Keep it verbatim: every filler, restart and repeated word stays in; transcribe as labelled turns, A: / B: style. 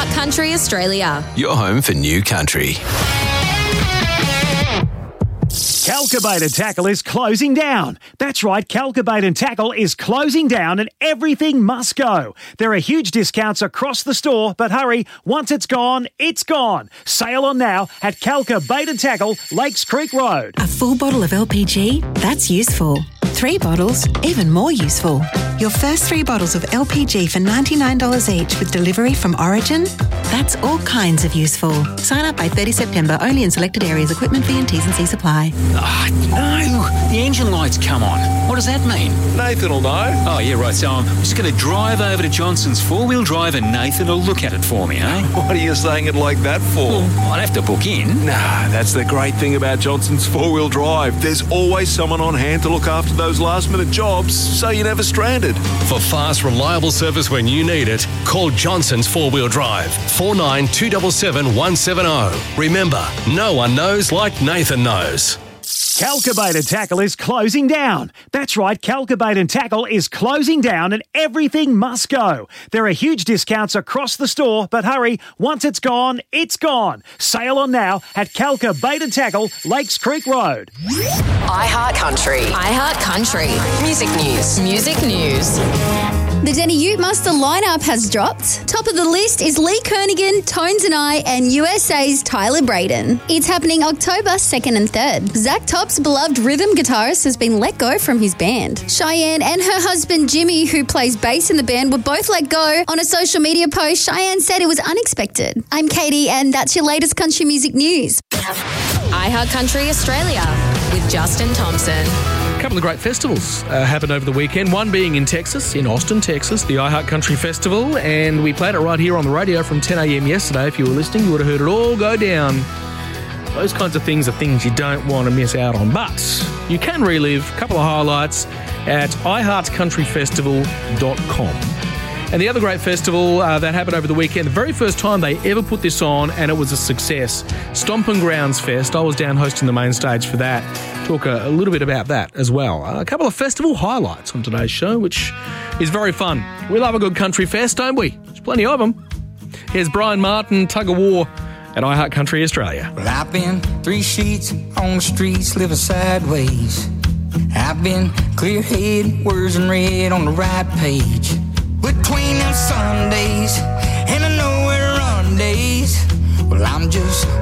A: iHeart Country Australia.
B: Your home for new country.
C: Calcabait and Tackle is closing down. That's right, Calcabait and Tackle is closing down and everything must go. There are huge discounts across the store, but hurry, once it's gone, it's gone. Sale on now at Calcabait and Tackle, Lakes Creek Road.
D: A full bottle of L P G? That's useful. Three bottles? Even more useful. Your first three bottles of L P G for ninety-nine dollars each with delivery from Origin? That's all kinds of useful. Sign up by thirtieth September, only in selected areas. Equipment fee and T's and C's apply.
E: Oh, no, the engine light's come on. What does that mean?
F: Nathan will know.
E: Oh, yeah, right, so I'm just going to drive over to Johnson's four-wheel drive and Nathan will look at it for me, eh?
F: What are you saying it like that for?
E: Well, I'd have to book in.
F: Nah, that's the great thing about Johnson's four-wheel drive. There's always someone on hand to look after those last-minute jobs, so you're never stranded.
B: For fast, reliable service when you need it, call Johnson's four-wheel drive, four nine two seven seven one seven zero. Remember, no one knows like Nathan knows.
C: Calcabait and Tackle is closing down. That's right, Calcabait and Tackle is closing down and everything must go. There are huge discounts across the store, but hurry, once it's gone, it's gone. Sale on now at Calcabait and Tackle, Lakes Creek Road.
A: iHeart Country. iHeart Country. Music news. Music news.
G: The Denny Ute Muster lineup has dropped. Top of the list is Lee Kernaghan, Tones and I, and U S A's Tyler Braden. It's happening October second and third. Zach Top's beloved rhythm guitarist has been let go from his band. Cheyenne and her husband Jimmy, who plays bass in the band, were both let go. On a social media post, Cheyenne said it was unexpected. I'm Katie, and that's your latest country music news.
A: iHeart Country Australia with Justin Thompson.
H: A couple of great festivals uh, happened over the weekend, one being in Texas, in Austin, Texas, the iHeart Country Festival, and we played it right here on the radio from ten a.m. yesterday. If you were listening, you would have heard it all go down. Those kinds of things are things you don't want to miss out on, but you can relive a couple of highlights at i heart country festival dot com. And the other great festival uh, that happened over the weekend, the very first time they ever put this on, and it was a success, Stompin' Grounds Fest. I was down hosting the main stage for that. Talk a, a little bit about that as well. Uh, a couple of festival highlights on today's show, which is very fun. We love a good country fest, don't we? There's plenty of them. Here's Brian Martin, Tug of War, at iHeart Country Australia.
I: Well, I've been three sheets on the streets, living sideways. I've been clear-headed, words in red on the right page. Between them Sundays and the nowhere run days, well, I'm just